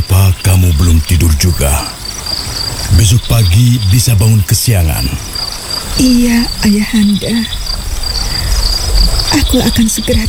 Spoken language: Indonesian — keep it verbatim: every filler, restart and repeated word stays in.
Mengapa kamu belum tidur juga? Besok pagi bisa bangun kesiangan. Iya, Ayahanda. Aku akan segera